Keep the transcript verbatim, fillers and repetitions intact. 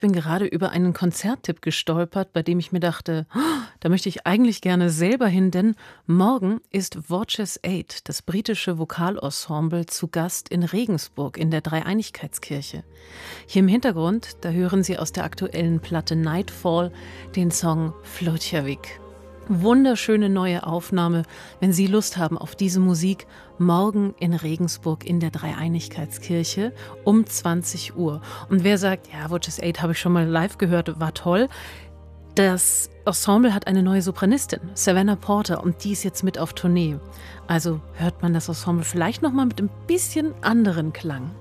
Bin gerade über einen Konzerttipp gestolpert, bei dem ich mir dachte: „Oh, da möchte ich eigentlich gerne selber hin“, denn morgen ist Voces Eight, das britische Vokalensemble, zu Gast in Regensburg in der Dreieinigkeitskirche. Hier im Hintergrund, da hören Sie aus der aktuellen Platte Nightfall den Song Flotjavik. Wunderschöne neue Aufnahme, wenn Sie Lust haben auf diese Musik, morgen in Regensburg in der Dreieinigkeitskirche um zwanzig Uhr. Und wer sagt, ja, Voces Eight habe ich schon mal live gehört, war toll. Das Ensemble hat eine neue Sopranistin, Savannah Porter, und die ist jetzt mit auf Tournee. Also hört man das Ensemble vielleicht noch mal mit ein bisschen anderen Klang.